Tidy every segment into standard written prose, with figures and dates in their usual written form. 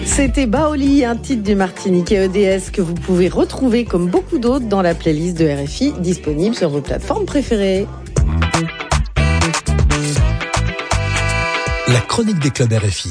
C'était Baoli, un titre du Martiniquais EDS que vous pouvez retrouver comme beaucoup d'autres dans la playlist de RFI disponible sur vos plateformes préférées. La chronique des clubs RFI.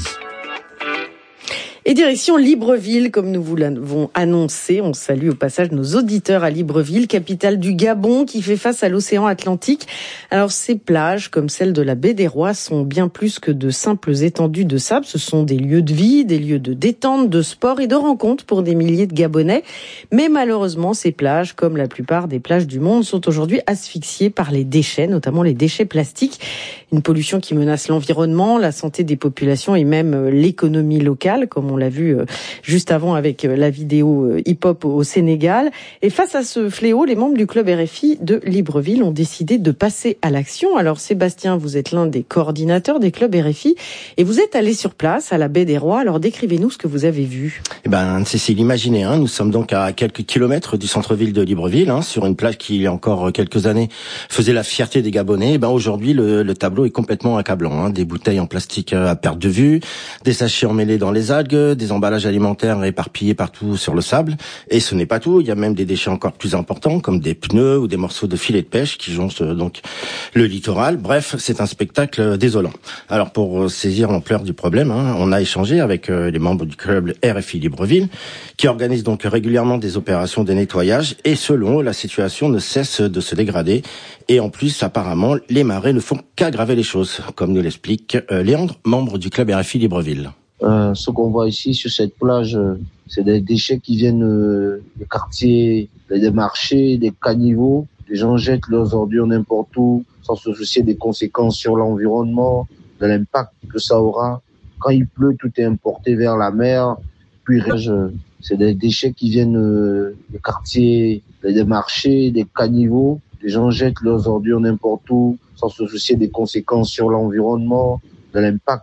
Et direction Libreville, comme nous vous l'avons annoncé. On salue au passage nos auditeurs à Libreville, capitale du Gabon, qui fait face à l'océan Atlantique. Alors, ces plages, comme celle de la baie des Rois, sont bien plus que de simples étendues de sable. Ce sont des lieux de vie, des lieux de détente, de sport et de rencontres pour des milliers de Gabonais. Mais malheureusement, ces plages, comme la plupart des plages du monde, sont aujourd'hui asphyxiées par les déchets, notamment les déchets plastiques. Une pollution qui menace l'environnement, la santé des populations et même l'économie locale, comme on l'a vu juste avant avec la vidéo hip-hop au Sénégal. Et face à ce fléau, les membres du club RFI de Libreville ont décidé de passer à l'action. Alors Sébastien, vous êtes l'un des coordinateurs des clubs RFI et vous êtes allé sur place à la baie des Rois. Alors décrivez-nous ce que vous avez vu. Cécile, imaginez, nous sommes donc à quelques kilomètres du centre-ville de Libreville, sur une plage qui, il y a encore quelques années, faisait la fierté des Gabonais. Aujourd'hui, le tableau est complètement accablant. Des bouteilles en plastique à perte de vue, des sachets emmêlés dans les algues, des emballages alimentaires éparpillés partout sur le sable. Et ce n'est pas tout, il y a même des déchets encore plus importants, comme des pneus ou des morceaux de filets de pêche qui jonchent donc le littoral. Bref, c'est un spectacle désolant. Alors pour saisir l'ampleur du problème, on a échangé avec les membres du club RFI Libreville, qui organisent donc régulièrement des opérations de nettoyage. Et selon eux, la situation ne cesse de se dégrader. Et en plus, apparemment, les marées ne font qu'aggraver les choses, comme nous l'explique Léandre, membre du club RFI Libreville. Ce qu'on voit ici sur cette plage, c'est des déchets qui viennent des quartiers, des marchés, des caniveaux. Les gens jettent leurs ordures n'importe où, sans se soucier des conséquences sur l'environnement, de l'impact que ça aura. Quand il pleut, tout est importé vers la mer. Puis, c'est des déchets qui viennent des quartiers, des marchés, des caniveaux. Les gens jettent leurs ordures n'importe où, sans se soucier des conséquences sur l'environnement, de l'impact